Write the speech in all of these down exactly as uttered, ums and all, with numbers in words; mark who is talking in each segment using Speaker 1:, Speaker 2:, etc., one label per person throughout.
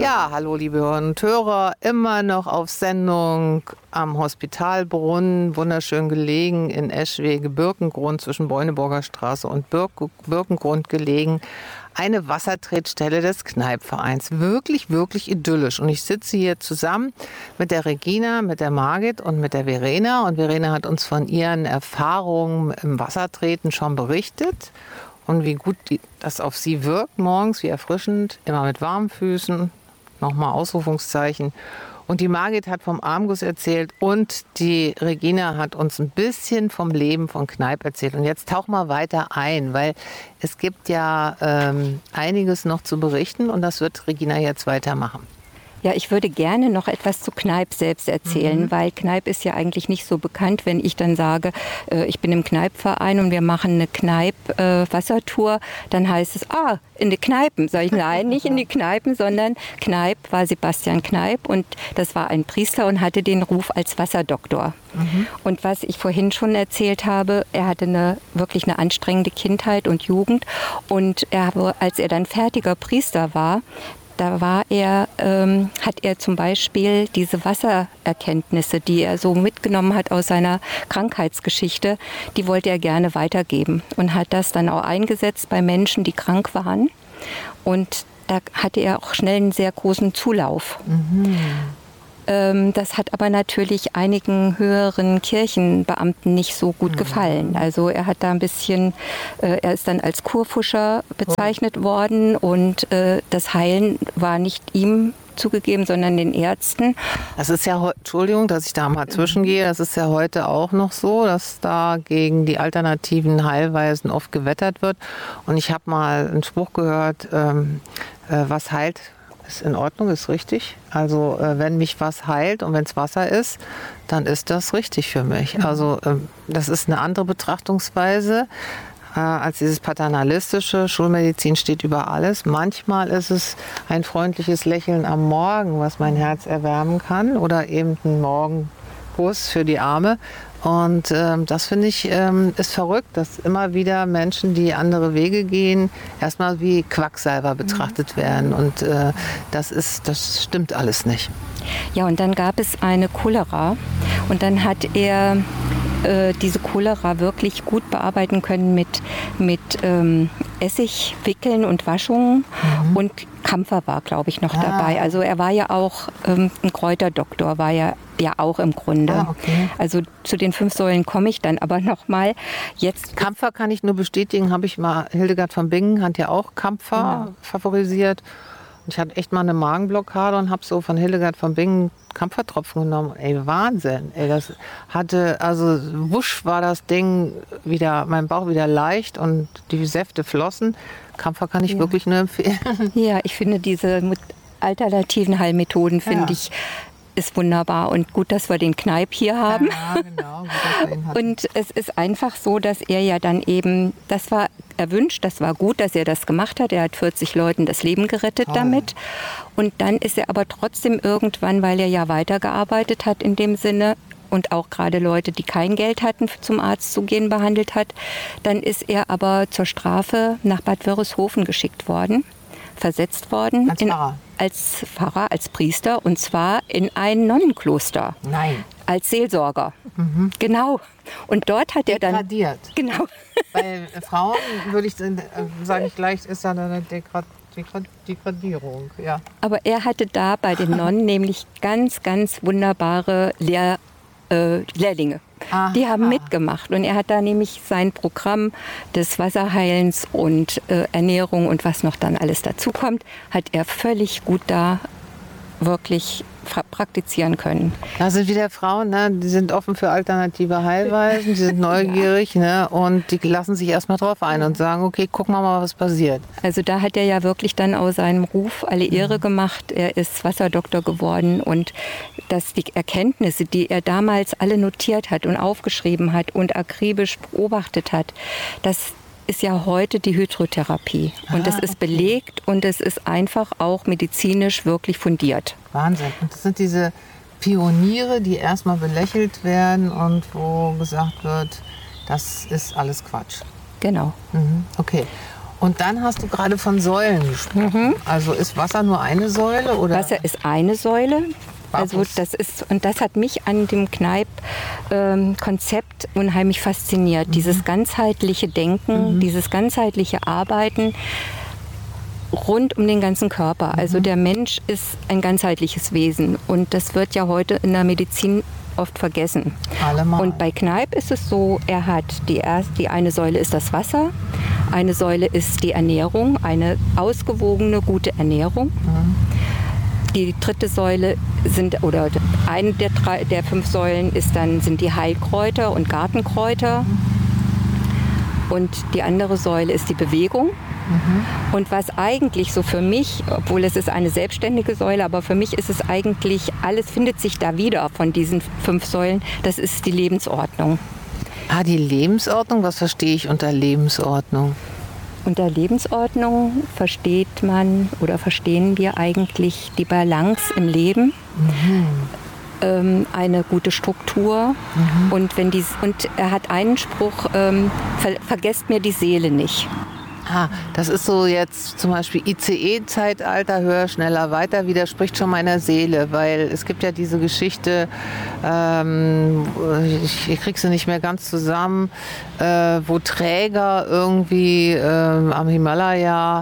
Speaker 1: Ja, hallo liebe Hörerinnen und Hörer, immer noch auf Sendung am Hospitalbrunnen, wunderschön gelegen in Eschwege-Birkengrund, zwischen Beuneburger Straße und Birk- Birkengrund gelegen. Eine Wassertretstelle des Kneippvereins. Wirklich, wirklich idyllisch. Und ich sitze hier zusammen mit der Regina, mit der Margit und mit der Verena. Und Verena hat uns von ihren Erfahrungen im Wassertreten schon berichtet. Und wie gut die, das auf sie wirkt morgens, wie erfrischend, immer mit warmen Füßen, nochmal Ausrufungszeichen. Und die Margit hat vom Armguss erzählt und die Regina hat uns ein bisschen vom Leben von Kneipp erzählt. Und jetzt tauch mal weiter ein, weil es gibt ja ähm, einiges noch zu berichten und das wird Regina jetzt weitermachen.
Speaker 2: Ja, ich würde gerne noch etwas zu Kneipp selbst erzählen, mhm. weil Kneipp ist ja eigentlich nicht so bekannt. Wenn ich dann sage, äh, ich bin im Kneippverein und wir machen eine Kneipp-Wassertour, äh, dann heißt es, ah, in die Kneipen. Sag ich, nein, nicht in die Kneipen, sondern Kneipp war Sebastian Kneipp und das war ein Priester und hatte den Ruf als Wasserdoktor. Mhm. Und was ich vorhin schon erzählt habe, er hatte eine, wirklich eine anstrengende Kindheit und Jugend und er, als er dann fertiger Priester war, Da war er, ähm, hat er zum Beispiel diese Wassererkenntnisse, die er so mitgenommen hat aus seiner Krankheitsgeschichte, die wollte er gerne weitergeben und hat das dann auch eingesetzt bei Menschen, die krank waren. Und da hatte er auch schnell einen sehr großen Zulauf. Mhm. Das hat aber natürlich einigen höheren Kirchenbeamten nicht so gut gefallen. Also er hat da ein bisschen, er ist dann als Kurfuscher bezeichnet worden und das Heilen war nicht ihm zugegeben, sondern den Ärzten.
Speaker 1: Das ist ja, Entschuldigung, dass ich da mal zwischengehe, das ist ja heute auch noch so, dass da gegen die alternativen Heilweisen oft gewettert wird. Und ich habe mal einen Spruch gehört, ähm, äh, was heilt, ist in Ordnung, ist richtig. Also äh, wenn mich was heilt und wenn es Wasser ist, dann ist das richtig für mich. Also äh, das ist eine andere Betrachtungsweise äh, als dieses paternalistische. Schulmedizin steht über alles. Manchmal ist es ein freundliches Lächeln am Morgen, was mein Herz erwärmen kann, oder eben ein Morgenkuss für die Arme. Und ähm, das finde ich ähm, ist verrückt, dass immer wieder Menschen, die andere Wege gehen, erstmal wie Quacksalber betrachtet werden. Und äh, das ist, das stimmt alles nicht.
Speaker 2: Ja, und dann gab es eine Cholera und dann hat er äh, diese Cholera wirklich gut bearbeiten können mit, mit ähm, Essig, Wickeln und Waschungen. Mhm. Und Kampfer war, glaube ich, noch ah. dabei. Also er war ja auch ähm, ein Kräuterdoktor, war ja ja auch im Grunde. Ah, okay. Also zu den fünf Säulen komme ich dann aber noch mal. Jetzt
Speaker 1: Kampfer kann ich nur bestätigen, habe ich mal, Hildegard von Bingen hat ja auch Kampfer ja. favorisiert. Und ich hatte echt mal eine Magenblockade und habe so von Hildegard von Bingen Kampfertropfen genommen. Ey, Wahnsinn. Ey, das hatte, also wusch war das Ding wieder, mein Bauch wieder leicht und die Säfte flossen. Kampfer kann ich ja. wirklich nur empfehlen.
Speaker 2: Ja, ich finde diese alternativen Heilmethoden, finde ja. ich, ist wunderbar und gut, dass wir den Kneipp hier haben.
Speaker 1: Ja, genau. Gut, dass wir ihn hatten.
Speaker 2: Und es ist einfach so, dass er ja dann eben, das war erwünscht, das war gut, dass er das gemacht hat. Er hat vierzig Leuten das Leben gerettet Toll. damit. Und dann ist er aber trotzdem irgendwann, weil er ja weitergearbeitet hat in dem Sinne und auch gerade Leute, die kein Geld hatten, zum Arzt zu gehen, behandelt hat, dann ist er aber zur Strafe nach Bad Wörishofen geschickt worden, versetzt worden.
Speaker 1: Als Pfarrer?
Speaker 2: In, als Pfarrer, als Priester, und zwar in ein Nonnenkloster.
Speaker 1: Nein.
Speaker 2: Als Seelsorger. Mhm. Genau. Und dort hat er dann...
Speaker 1: Degradiert.
Speaker 2: Genau.
Speaker 1: Bei Frauen würde ich, sage ich gleich, ist da eine Degrad, Degrad, Degradierung. Ja.
Speaker 2: Aber er hatte da bei den Nonnen nämlich ganz, ganz wunderbare Lehr, äh, Lehrlinge. Aha. Die haben mitgemacht und er hat da nämlich sein Programm des Wasserheilens und äh, Ernährung und was noch dann alles dazu kommt, hat er völlig gut da wirklich praktizieren können.
Speaker 1: Da sind wieder Frauen, ne? Die sind offen für alternative Heilweisen, die sind neugierig ja. ne? Und die lassen sich erstmal drauf ein und sagen, okay, gucken wir mal, was passiert.
Speaker 2: Also da hat er ja wirklich dann aus seinem Ruf alle Ehre gemacht. Er ist Wasserdoktor geworden und dass die Erkenntnisse, die er damals alle notiert hat und aufgeschrieben hat und akribisch beobachtet hat, das ist ja heute die Hydrotherapie. Und ah, das ist okay. belegt und es ist einfach auch medizinisch wirklich fundiert.
Speaker 1: Wahnsinn. Und das sind diese Pioniere, die erstmal belächelt werden und wo gesagt wird, das ist alles Quatsch.
Speaker 2: Genau.
Speaker 1: Mhm. Okay. Und dann hast du gerade von Säulen gesprochen. Mhm. Also ist Wasser nur eine Säule? Oder?
Speaker 2: Wasser ist eine Säule. Also das ist, und das hat mich an dem Kneipp-Konzept ähm, unheimlich fasziniert. Mhm. Dieses ganzheitliche Denken, mhm. dieses ganzheitliche Arbeiten rund um den ganzen Körper. Mhm. Also der Mensch ist ein ganzheitliches Wesen und das wird ja heute in der Medizin oft vergessen. Allemal. Und bei Kneipp ist es so, er hat die, erste, die eine Säule ist das Wasser, eine Säule ist die Ernährung, eine ausgewogene, gute Ernährung. Mhm. Die dritte Säule sind, oder eine der, drei, der fünf Säulen ist dann, sind die Heilkräuter und Gartenkräuter. Mhm. Und die andere Säule ist die Bewegung. Mhm. Und was eigentlich so für mich, obwohl es ist eine selbstständige Säule, aber für mich ist es eigentlich, alles findet sich da wieder von diesen fünf Säulen, das ist die Lebensordnung.
Speaker 1: Ah, die Lebensordnung? Was verstehe ich unter Lebensordnung?
Speaker 2: Unter Lebensordnung versteht man oder verstehen wir eigentlich die Balance im Leben, mhm. ähm, eine gute Struktur. Mhm. Und, wenn die, und er hat einen Spruch, ähm, ver, vergesst mir die Seele nicht.
Speaker 1: Ah, das ist so jetzt zum Beispiel I C E-Zeitalter, höher, schneller, weiter, widerspricht schon meiner Seele, weil es gibt ja diese Geschichte, ähm, ich, ich krieg sie nicht mehr ganz zusammen, äh, wo Träger irgendwie ähm, am Himalaya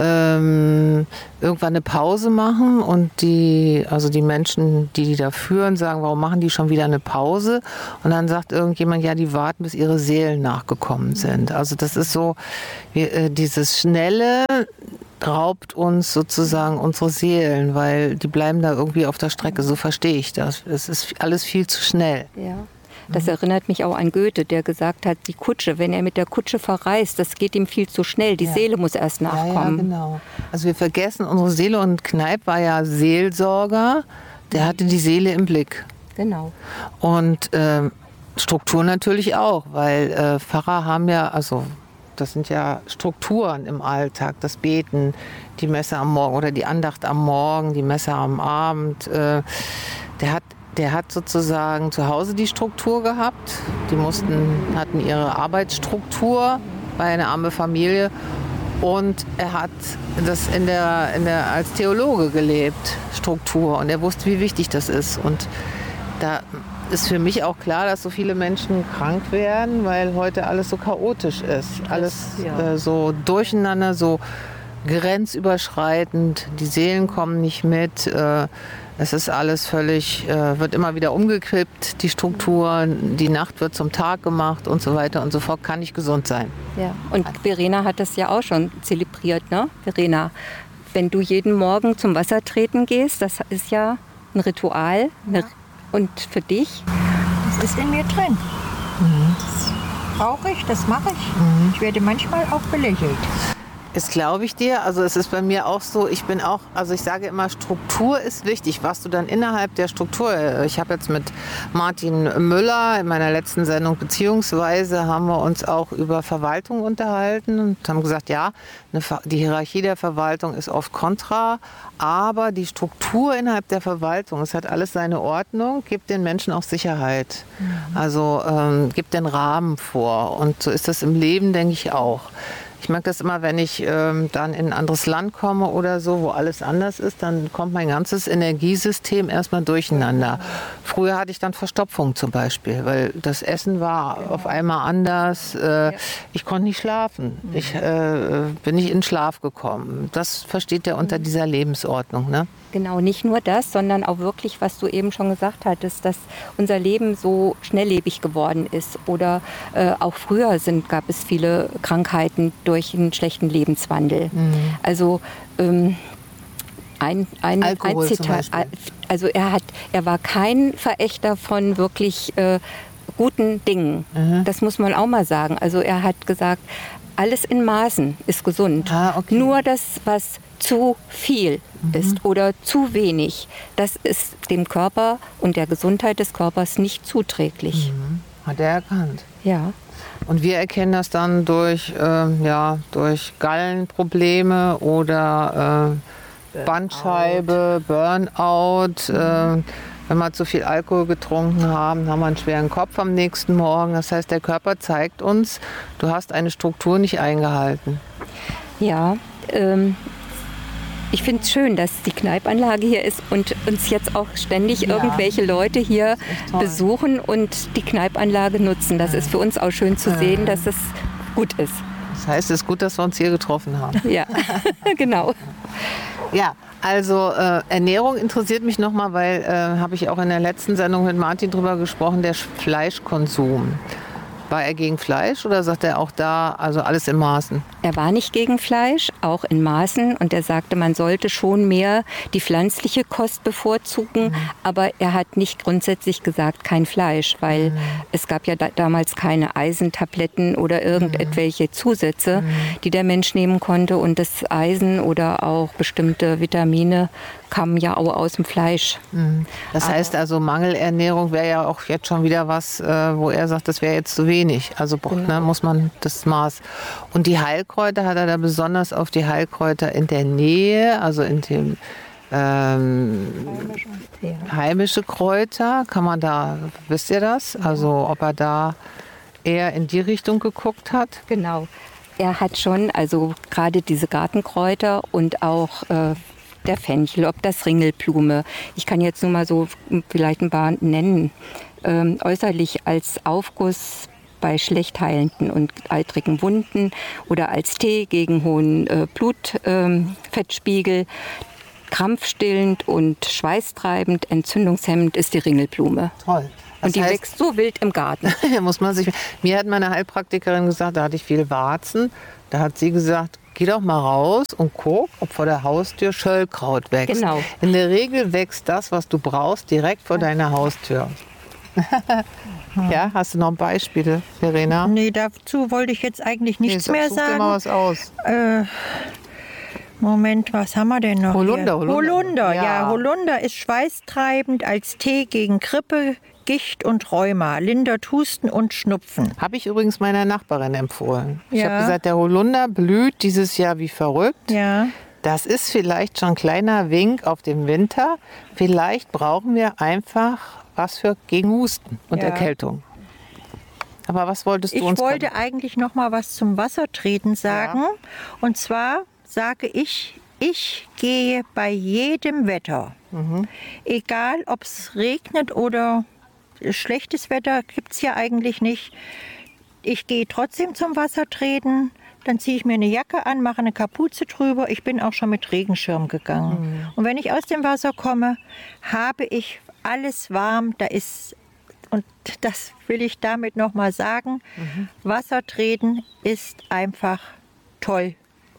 Speaker 1: ähm, irgendwann eine Pause machen und die, also die Menschen, die die da führen, sagen, warum machen die schon wieder eine Pause? Und dann sagt irgendjemand, ja, die warten, bis ihre Seelen nachgekommen sind. Also das ist so, wie, äh, dieses Schnelle raubt uns sozusagen unsere Seelen, weil die bleiben da irgendwie auf der Strecke. So verstehe ich das. Es ist alles viel zu schnell.
Speaker 2: Ja. Das erinnert mich auch an Goethe, der gesagt hat, die Kutsche, wenn er mit der Kutsche verreist, das geht ihm viel zu schnell. Die ja. Seele muss erst nachkommen. Ja, ja,
Speaker 1: genau. Also wir vergessen unsere Seele und Kneipp war ja Seelsorger, der hatte die Seele im Blick.
Speaker 2: Genau.
Speaker 1: Und äh, Struktur natürlich auch, weil äh, Pfarrer haben ja, also das sind ja Strukturen im Alltag, das Beten, die Messe am Morgen oder die Andacht am Morgen, die Messe am Abend. Äh, der hat Der hat sozusagen zu Hause die Struktur gehabt. Die mussten, hatten ihre Arbeitsstruktur, war eine arme Familie. Und er hat das in der, in der, als Theologe gelebt, Struktur. Und er wusste, wie wichtig das ist. Und da ist für mich auch klar, dass so viele Menschen krank werden, weil heute alles so chaotisch ist. Alles ja. äh, so durcheinander, so grenzüberschreitend. Die Seelen kommen nicht mit. Äh, Es ist alles völlig, äh, wird immer wieder umgekippt, die Strukturen, die Nacht wird zum Tag gemacht und so weiter und so fort, kann nicht gesund sein.
Speaker 2: Ja, und Verena hat das ja auch schon zelebriert, ne? Verena, wenn du jeden Morgen zum Wasser treten gehst, das ist ja ein Ritual. Ja. Und für dich?
Speaker 3: Das ist in mir drin. Mhm. Das brauche ich, das mache ich. Mhm. Ich werde manchmal auch belächelt.
Speaker 1: Das glaube ich dir. Also es ist bei mir auch so, ich bin auch, also ich sage immer, Struktur ist wichtig. Was du dann innerhalb der Struktur, ich habe jetzt mit Martin Müller in meiner letzten Sendung, beziehungsweise haben wir uns auch über Verwaltung unterhalten und haben gesagt, ja, eine, die Hierarchie der Verwaltung ist oft kontra, aber die Struktur innerhalb der Verwaltung, es hat alles seine Ordnung, gibt den Menschen auch Sicherheit. Mhm. Also ähm, gibt den Rahmen vor und so ist das im Leben, denke ich, auch. Ich merke das immer, wenn ich ähm, dann in ein anderes Land komme oder so, wo alles anders ist, dann kommt mein ganzes Energiesystem erstmal durcheinander. Früher hatte ich dann Verstopfung zum Beispiel, weil das Essen war auf einmal anders. Äh, ich konnte nicht schlafen. Ich äh, bin nicht in den Schlaf gekommen. Das versteht er unter dieser Lebensordnung, ne?
Speaker 2: Genau, nicht nur das, sondern auch wirklich, was du eben schon gesagt hattest, dass unser Leben so schnelllebig geworden ist. Oder äh, auch früher sind, gab es viele Krankheiten durch einen schlechten Lebenswandel. Mhm. Also ähm, ein, ein,
Speaker 1: Alkohol
Speaker 2: ein Zitat, also er hat, er war kein Verächter von wirklich äh, guten Dingen. Mhm. Das muss man auch mal sagen. Also er hat gesagt, alles in Maßen ist gesund.
Speaker 1: Ah, okay.
Speaker 2: Nur das, was zu viel mhm. ist oder zu wenig, das ist dem Körper und der Gesundheit des Körpers nicht zuträglich.
Speaker 1: Mhm. Hat er erkannt.
Speaker 2: Ja.
Speaker 1: Und wir erkennen das dann durch, äh, ja, durch Gallenprobleme oder äh, Bandscheibe, Burnout. Mhm. Äh, Wenn wir zu viel Alkohol getrunken haben, haben wir einen schweren Kopf am nächsten Morgen. Das heißt, der Körper zeigt uns, du hast eine Struktur nicht eingehalten.
Speaker 2: Ja, ähm, ich finde es schön, dass die Kneipanlage hier ist und uns jetzt auch ständig ja. irgendwelche Leute hier besuchen und die Kneipanlage nutzen. Das ist für uns auch schön zu sehen, dass es gut ist.
Speaker 1: Das heißt, es ist gut, dass wir uns hier getroffen haben.
Speaker 2: Ja, genau.
Speaker 1: Ja, also äh, Ernährung interessiert mich nochmal, weil, äh, habe ich auch in der letzten Sendung mit Martin drüber gesprochen, der Fleischkonsum. War er gegen Fleisch oder sagt er auch da, also alles in Maßen?
Speaker 2: Er war nicht gegen Fleisch, auch in Maßen. Und er sagte, man sollte schon mehr die pflanzliche Kost bevorzugen. Mhm. Aber er hat nicht grundsätzlich gesagt, kein Fleisch, weil mhm. es gab ja da, damals keine Eisentabletten oder irgendwelche mhm. Zusätze, mhm. die der Mensch nehmen konnte. Und das Eisen oder auch bestimmte Vitamine kamen ja auch aus dem Fleisch.
Speaker 1: Mhm. Das aber heißt also, Mangelernährung wäre ja auch jetzt schon wieder was, äh, wo er sagt, das wäre jetzt zu wenig. Also genau. ne, muss man das Maß. Und die Heilkräuter, hat er da besonders auf die Heilkräuter in der Nähe, also in dem ähm, heimische, ja. heimische Kräuter, kann man da, wisst ihr das? Also ob er da eher in die Richtung geguckt hat?
Speaker 2: Genau. Er hat schon, also gerade diese Gartenkräuter und auch äh, der Fenchel, ob das Ringelblume. Ich kann jetzt nur mal so vielleicht ein paar nennen. Ähm, äußerlich als Aufguss bei schlecht heilenden und eitrigen Wunden oder als Tee gegen hohen äh, Blutfettspiegel. Ähm, krampfstillend und schweißtreibend, entzündungshemmend ist die Ringelblume.
Speaker 1: Toll.
Speaker 2: Das und die heißt, wächst so wild im Garten.
Speaker 1: muss man sich, mir hat meine Heilpraktikerin gesagt, da hatte ich viel Warzen. Da hat sie gesagt, geh doch mal raus und guck, ob vor der Haustür Schöllkraut wächst.
Speaker 2: Genau.
Speaker 1: In der Regel wächst das, was du brauchst, direkt vor deiner Haustür. Ja, hast du noch Beispiele, Verena?
Speaker 3: Nee, dazu wollte ich jetzt eigentlich nichts nee, mehr sagen.
Speaker 1: Dir mal was aus.
Speaker 3: Äh, Moment, was haben wir denn noch?
Speaker 1: Holunder,
Speaker 3: Holunder. Holunder, ja. ja. Holunder ist schweißtreibend als Tee gegen Grippe, Gicht und Rheuma, lindert Husten und Schnupfen.
Speaker 1: Habe ich übrigens meiner Nachbarin empfohlen.
Speaker 3: Ja.
Speaker 1: Ich habe gesagt, der Holunder blüht dieses Jahr wie verrückt.
Speaker 3: Ja.
Speaker 1: Das ist vielleicht schon ein kleiner Wink auf den Winter. Vielleicht brauchen wir einfach was für gegen Husten und ja. Erkältung. Aber was wolltest du
Speaker 3: ich
Speaker 1: uns
Speaker 3: Ich wollte sagen? Eigentlich noch mal was zum Wassertreten sagen. Ja. Und zwar sage ich, ich gehe bei jedem Wetter. Mhm. Egal, ob es regnet oder schlechtes Wetter, gibt es ja eigentlich nicht. Ich gehe trotzdem zum Wassertreten. Dann ziehe ich mir eine Jacke an, mache eine Kapuze drüber. Ich bin auch schon mit Regenschirm gegangen. Mhm. Und wenn ich aus dem Wasser komme, habe ich alles warm. Da ist, und das will ich damit noch mal sagen, mhm. Wassertreten ist einfach toll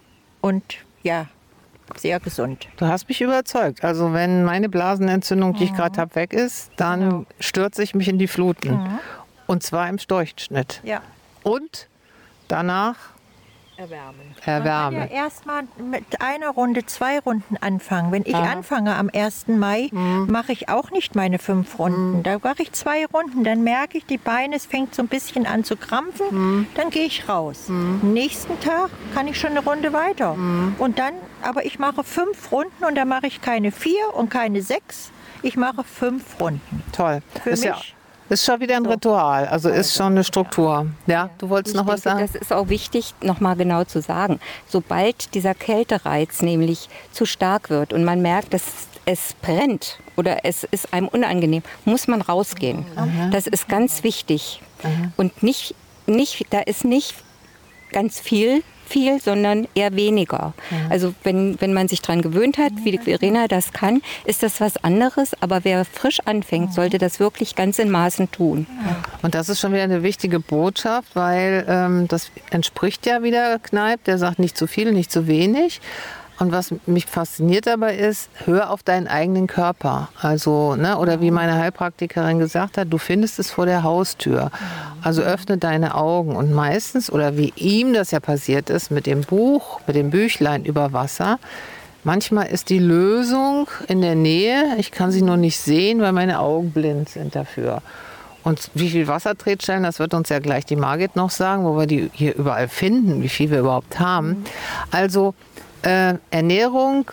Speaker 3: und ja, sehr gesund.
Speaker 1: Du hast mich überzeugt. Also wenn meine Blasenentzündung, die ich gerade habe, weg ist, dann genau. stürze ich mich in die Fluten. Mhm. Und zwar im Storchschnitt.
Speaker 3: Ja.
Speaker 1: Und danach
Speaker 3: erwärmen.
Speaker 1: Erwärmen.
Speaker 3: Man kann ja erstmal mit einer Runde, zwei Runden anfangen. Wenn ich Aha. anfange am ersten Mai, mhm. mache ich auch nicht meine fünf Runden. Mhm. Da mache ich zwei Runden. Dann merke ich, die Beine, es fängt so ein bisschen an zu krampfen. Mhm. Dann gehe ich raus. Mhm. Am nächsten Tag kann ich schon eine Runde weiter. Mhm. Und dann, aber ich mache fünf Runden und dann mache ich keine vier und keine sechs. Ich mache fünf Runden.
Speaker 1: Toll.
Speaker 3: Für
Speaker 1: ist
Speaker 3: mich.
Speaker 1: Ja Ist schon wieder ein Ritual, also ist schon eine Struktur. Ja, du wolltest
Speaker 2: ich
Speaker 1: noch was
Speaker 2: denke,
Speaker 1: sagen?
Speaker 2: Das ist auch wichtig, noch mal genau zu sagen. Sobald dieser Kältereiz nämlich zu stark wird und man merkt, dass es brennt oder es ist einem unangenehm, muss man rausgehen. Mhm. Das ist ganz wichtig. Mhm. Und nicht, nicht, da ist nicht ganz viel, viel, sondern eher weniger. Mhm. Also wenn, wenn man sich daran gewöhnt hat, wie die Verena das kann, ist das was anderes. Aber wer frisch anfängt, sollte das wirklich ganz in Maßen tun.
Speaker 1: Und das ist schon wieder eine wichtige Botschaft, weil ähm, das entspricht ja wieder Kneipp, der sagt nicht zu viel, nicht zu wenig. Und was mich fasziniert dabei ist, hör auf deinen eigenen Körper. Also, ne, oder wie meine Heilpraktikerin gesagt hat, du findest es vor der Haustür. Also öffne deine Augen. Und meistens, oder wie ihm das ja passiert ist, mit dem Buch, mit dem Büchlein über Wasser, manchmal ist die Lösung in der Nähe. Ich kann sie nur nicht sehen, weil meine Augen blind sind dafür. Und wie viel Wassertretstellen, das wird uns ja gleich die Margit noch sagen, wo wir die hier überall finden, wie viel wir überhaupt haben. Also Äh, Ernährung,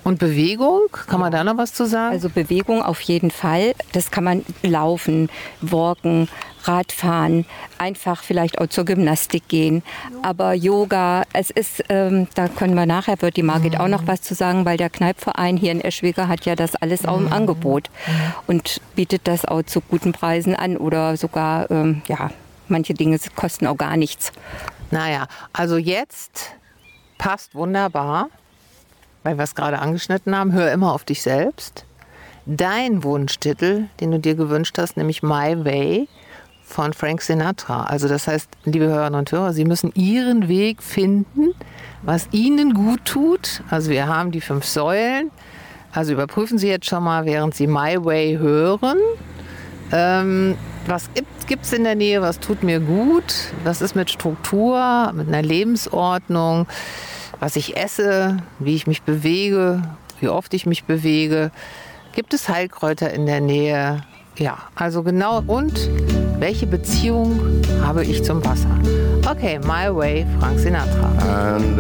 Speaker 1: Und Bewegung, kann man da noch was zu sagen?
Speaker 2: Also Bewegung auf jeden Fall. Das kann man laufen, walken, Radfahren, einfach vielleicht auch zur Gymnastik gehen. Aber Yoga, es ist, ähm, da können wir nachher, wird die Margit auch noch was zu sagen, weil der Kneippverein hier in Eschwege hat ja das alles auch im Angebot und bietet das auch zu guten Preisen an oder sogar, ähm, ja, manche Dinge kosten auch gar nichts.
Speaker 1: Naja, also jetzt passt wunderbar, weil wir es gerade angeschnitten haben, hör immer auf dich selbst. Dein Wunschtitel, den du dir gewünscht hast, nämlich My Way von Frank Sinatra. Also das heißt, liebe Hörerinnen und Hörer, Sie müssen Ihren Weg finden, was Ihnen gut tut. Also wir haben die fünf Säulen. Also überprüfen Sie jetzt schon mal, während Sie My Way hören. Ähm, was gibt es in der Nähe, was tut mir gut? Was ist mit Struktur, mit einer Lebensordnung? Was ich esse, wie ich mich bewege, wie oft ich mich bewege. Gibt es Heilkräuter in der Nähe? Ja, also genau. Und welche Beziehung habe ich zum Wasser? Okay, My Way, Frank Sinatra.
Speaker 4: And